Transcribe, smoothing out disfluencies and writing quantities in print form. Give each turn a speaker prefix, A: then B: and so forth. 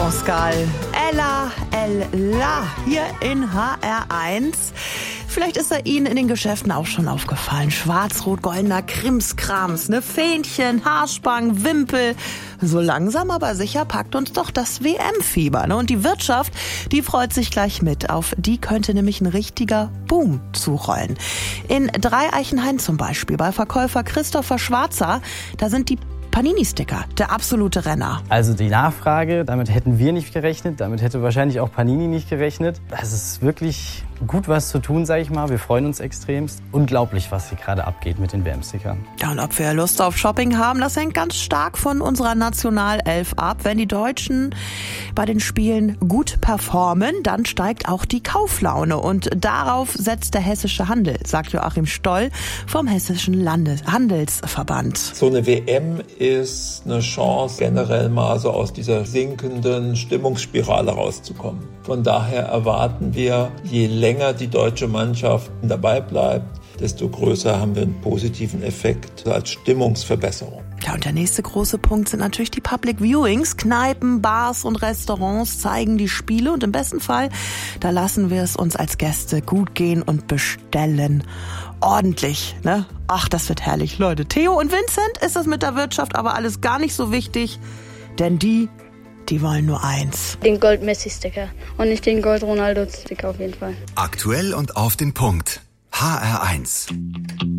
A: Pascal. Ella Ella hier in HR1. Vielleicht ist er Ihnen in den Geschäften auch schon aufgefallen. Schwarz-rot-goldener Krimskrams, ne? Fähnchen, Haarspangen, Wimpel. So langsam aber sicher packt uns doch das WM-Fieber, ne? Und die Wirtschaft, die freut sich gleich mit. Auf die könnte nämlich ein richtiger Boom zurollen. In Dreieichenhain zum Beispiel, bei Verkäufer Christopher Schwarzer, da sind die Panini-Sticker, der absolute Renner.
B: Also die Nachfrage, damit hätten wir nicht gerechnet, damit hätte wahrscheinlich auch Panini nicht gerechnet. Es ist wirklich gut was zu tun, sag ich mal. Wir freuen uns extremst. Unglaublich, was hier gerade abgeht mit den WM-Stickern.
A: Ja, und ob wir Lust auf Shopping haben, das hängt ganz stark von unserer Nationalelf ab. Wenn die Deutschen bei den Spielen gut performen, dann steigt auch die Kauflaune. Und darauf setzt der hessische Handel, sagt Joachim Stoll vom Hessischen Handelsverband.
C: So eine WM ist eine Chance, generell mal so aus dieser sinkenden Stimmungsspirale rauszukommen. Von daher erwarten wir, je länger die deutsche Mannschaft dabei bleibt, desto größer haben wir einen positiven Effekt als Stimmungsverbesserung.
A: Ja, und der nächste große Punkt sind natürlich die Public Viewings. Kneipen, Bars und Restaurants zeigen die Spiele und im besten Fall, da lassen wir es uns als Gäste gut gehen und bestellen. Ordentlich, ne? Ach, das wird herrlich, Leute. Theo und Vincent ist das mit der Wirtschaft aber alles gar nicht so wichtig, denn die wollen nur eins.
D: Den Gold-Messi-Sticker und nicht den Gold-Ronaldo-Sticker auf jeden Fall.
E: Aktuell und auf den Punkt. HR1.